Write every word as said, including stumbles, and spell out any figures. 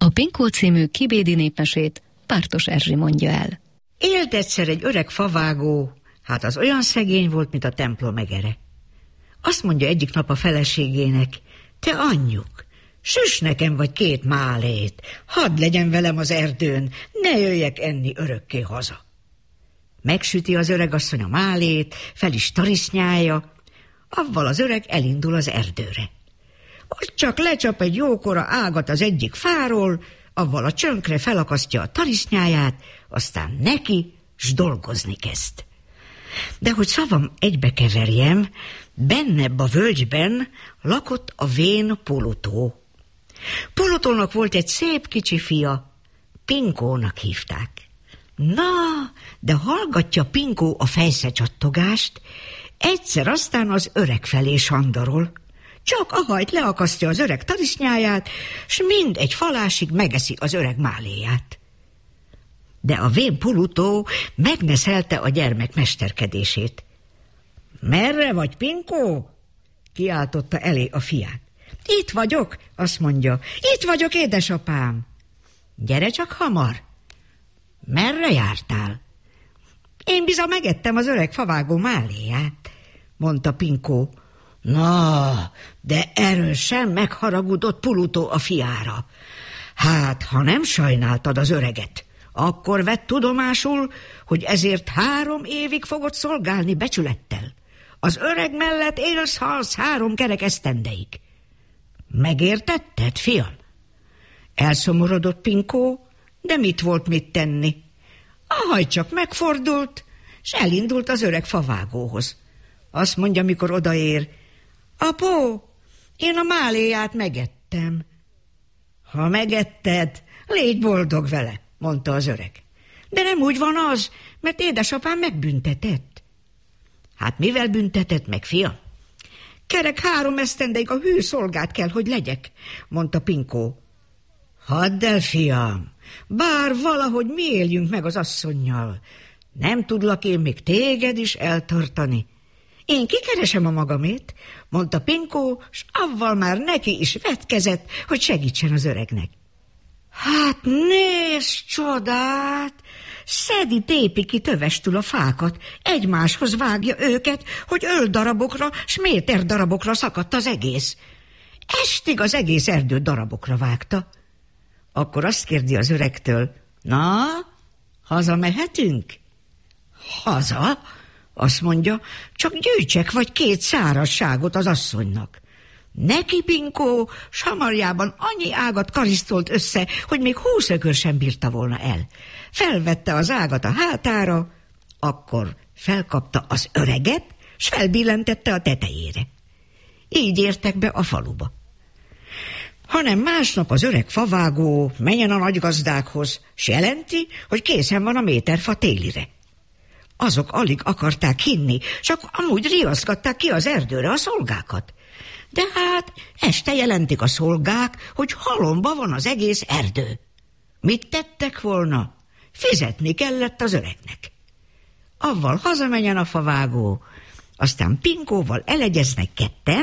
A Pinkó című kibédi népmesét Pártos Erzsi mondja el. Élt egyszer egy öreg favágó, hát az olyan szegény volt, mint a templom egere. Azt mondja egyik nap a feleségének: te anyjuk, süss nekem vagy két málét, hadd legyen velem az erdőn, ne jöjjek enni örökké haza. Megsüti az öregasszony a málét, fel is tarisznyálja, avval az öreg elindul az erdőre. Ott csak lecsap egy jókora ágat az egyik fáról, avval a csönkre felakasztja a tarisznyáját, aztán neki, s dolgozni kezd. De hogy szavam egybekeverjem, bennebb a völgyben lakott a vén Polutó. Polutónak volt egy szép kicsi fia, Pinkónak hívták. Na, de hallgatja Pinkó a fejszecsattogást, egyszer aztán az öreg felé sandarol. Csak ahajt leakasztja az öreg tarisznyáját, s mind egy falásig megeszi az öreg máléját. De a vén Polutó megneszelte a gyermek mesterkedését. Merre vagy, Pinkó? Kiáltotta elé a fiát. Itt vagyok, azt mondja. Itt vagyok, édesapám. Gyere csak hamar. Merre jártál? Én bizony megettem az öreg favágó máléját, mondta Pinkó. Na, de erről sem megharagudott Polutó a fiára. Hát, ha nem sajnáltad az öreget, akkor vett tudomásul, hogy ezért három évig fogod szolgálni becsülettel. Az öreg mellett élsz-halsz három kerek esztendeig. Megértetted, fiam? Elszomorodott Pinkó, de mit volt mit tenni? A haj csak megfordult, s elindult az öreg favágóhoz. Azt mondja, mikor odaér: apó, én a máléját megettem. Ha megetted, légy boldog vele, mondta az öreg. De nem úgy van az, mert édesapám megbüntetett. Hát mivel büntetett meg, fiam? Kerek három esztendeig a hű szolgát kell, hogy legyek, mondta Pinkó. Hadd el, fiam, bár valahogy mi éljünk meg az asszonnyal. Nem tudlak én még téged is eltartani. Én kikeresem a magamét, mondta Pinkó, s avval már neki is vetkezett, hogy segítsen az öregnek. Hát nézd csodát! Szedi tépi ki tövestül a fákat, egymáshoz vágja őket, hogy öldarabokra, s méter darabokra szakadt az egész. Estig az egész erdőt darabokra vágta. Akkor azt kérdi az öregtől: na, hazamehetünk? Haza? Azt mondja, csak gyűjtsek vagy két szárazságot az asszonynak. Neki Pinkó samarjában annyi ágat karisztolt össze, hogy még húsz ökör sem bírta volna el. Felvette az ágat a hátára, akkor felkapta az öreget, s felbillentette a tetejére. Így értek be a faluba. Hanem másnap az öreg favágó menjen a nagygazdákhoz, s jelenti, hogy készen van a méterfa télire. Azok alig akarták hinni, csak amúgy riaszgatták ki az erdőre a szolgákat. De hát este jelentik a szolgák, hogy halomba van az egész erdő. Mit tettek volna? Fizetni kellett az öregnek. Avval hazamenjen a favágó, aztán Pinkóval elegyeznek ketten,